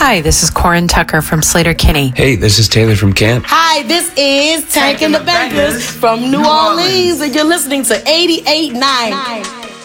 Hi, this is Corin Tucker from Slater Kinney. Hey, this is Taylor from Kent. Hi, this is Tank and the Bankers from New Orleans, and you're listening to 88.9.